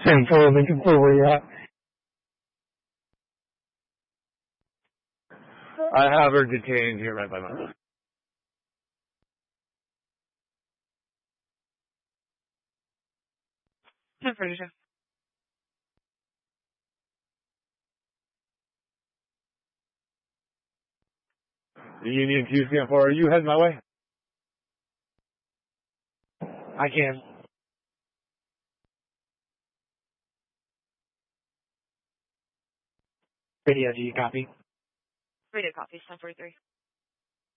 10 4, Lincoln 4, where you at? I have her detained here right by my house. The Union 2 stand for, are you heading my way? I can. Radio, do you copy? Radio copy, 1043.